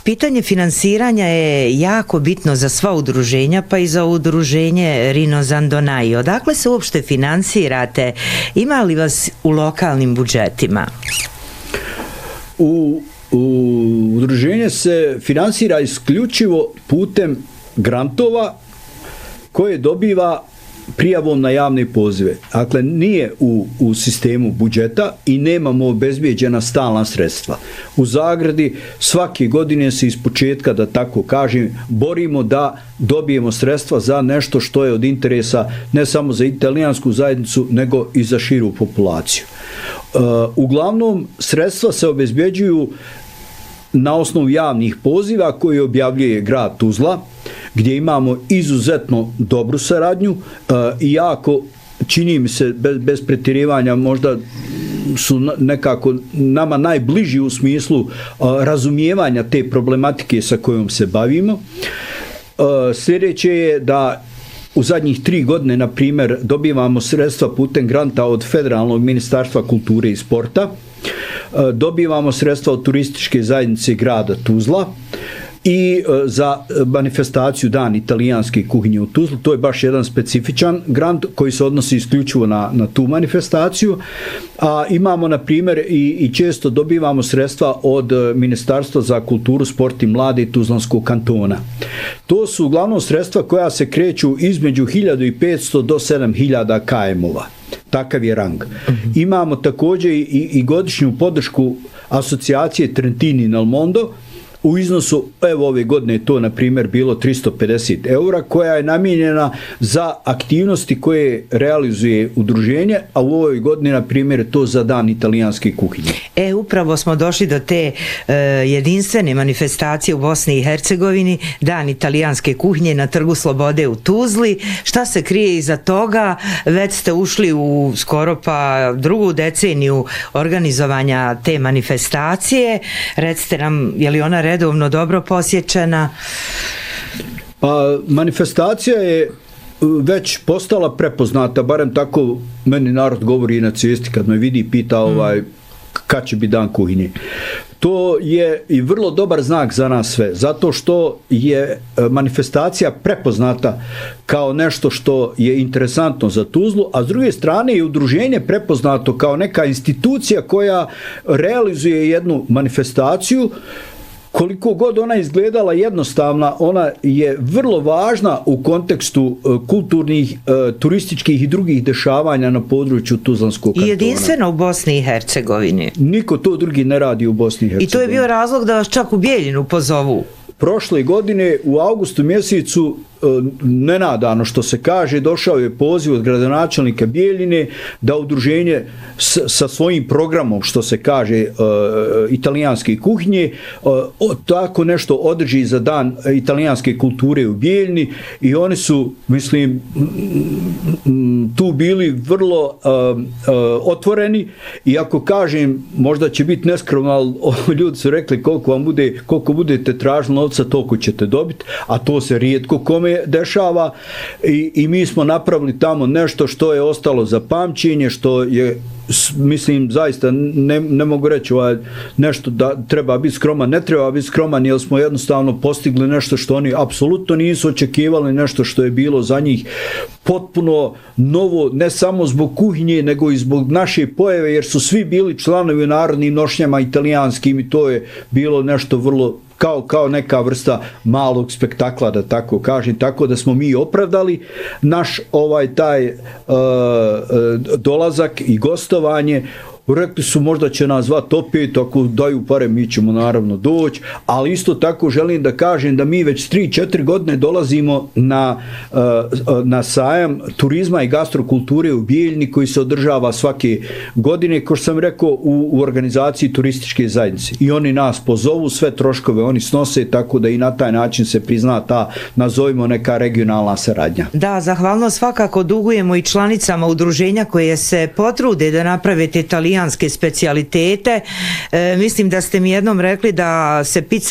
Pitanje finansiranja je jako bitno za sva udruženja, pa i za udruženje Rino Zandonai. Odakle se uopšte finansirate? Ima li vas u lokalnim budžetima? Udruženje se finansira isključivo putem grantova koje dobiva prijavom na javne pozive. Dakle, nije u sistemu budžeta i nemamo obezbijeđena stalna sredstva. U zagradi svake godine se ispočetka, da tako kažem, borimo da dobijemo sredstva za nešto što je od interesa ne samo za italijansku zajednicu, nego i za širu populaciju. Uglavnom, sredstva se obezbjeđuju na osnovu javnih poziva koje objavljuje grad Tuzla, gdje imamo izuzetno dobru saradnju i jako, čini mi se, bez pretjerivanja, možda su nekako nama najbliži u smislu razumijevanja te problematike sa kojom se bavimo. Sljedeće je da u zadnjih 3 godine, na primjer, dobivamo sredstva putem granta od Federalnog ministarstva kulture i sporta, dobivamo sredstva od turističke zajednice grada Tuzla i za manifestaciju Dan italijanske kuhinje u Tuzlu. To je baš jedan specifičan grant koji se odnosi isključivo na tu manifestaciju. A imamo, na primjer, i često dobivamo sredstva od Ministarstva za kulturu, sport i mlade Tuzlanskog kantona. To su uglavnom sredstva koja se kreću između 1500 do 7000 KM-ova. Takav je rang. Imamo također i godišnju podršku asocijacije Trentini nel Mondo u iznosu, evo ove godine je to na primjer bilo 350 € koja je namijenjena za aktivnosti koje realizuje udruženje, a u ovoj godini na primjer je to za Dan italijanske kuhinje. Upravo smo došli do te jedinstvene manifestacije u Bosni i Hercegovini, Dan italijanske kuhinje na Trgu Slobode u Tuzli. Šta se krije iza toga? Već ste ušli u skoro pa drugu deceniju organizovanja te manifestacije. Recite nam, je li ona redovno dobro posjećena? Pa, manifestacija je već postala prepoznata, barem tako meni narod govori na cesti kad me vidi, pita kad će biti Dan kuhinje. To je i vrlo dobar znak za nas sve, zato što je manifestacija prepoznata kao nešto što je interesantno za Tuzlu, a s druge strane je udruženje prepoznato kao neka institucija koja realizuje jednu manifestaciju. Koliko god ona izgledala jednostavna, ona je vrlo važna u kontekstu kulturnih, turističkih i drugih dešavanja na području Tuzlanskog kantona. I jedinstveno u Bosni i Hercegovini. Niko to drugi ne radi u Bosni i Hercegovini. I to je bio razlog da vas čak u Bijeljinu pozovu. Prošle godine u avgustu mjesecu, nenadano što se kaže, došao je poziv od gradonačelnika Bijeljine da udruženje sa svojim programom, što se kaže, italijanske kuhinje, tako nešto održi za Dan italijanske kulture u Bijeljini i oni su, mislim, tu bili vrlo otvoreni i ako kažem, možda će biti neskromno, ali ljudi su rekli koliko budete tražili novca, toliko ćete dobiti, a to se rijetko kome dešava i mi smo napravili tamo nešto što je ostalo za pamćenje, što je, mislim, zaista ne mogu reći nešto da treba biti skroman, ne treba biti skroman, jer smo jednostavno postigli nešto što oni apsolutno nisu očekivali, nešto što je bilo za njih potpuno novo, ne samo zbog kuhinje, nego i zbog naše pojave, jer su svi bili članovi u narodnim nošnjama italijanskim i to je bilo nešto vrlo kao neka vrsta malog spektakla, da tako kažem, tako da smo mi opravdali naš taj dolazak i gostovanje. Rekli su možda će nas zvati opet, ako daju pare mi ćemo naravno doći, ali isto tako želim da kažem da mi već 3-4 godine dolazimo na sajam turizma i gastrokulture u Bijeljini koji se održava svake godine, kao što sam rekao, u organizaciji turističke zajednice. I oni nas pozovu, sve troškove oni snose, tako da i na taj način se prizna ta, nazovimo, neka regionalna saradnja. Da, zahvalnost svakako dugujemo i članicama udruženja koje se potrude da naprave italijanske specijalitete. Mislim da ste mi jednom rekli da se pizza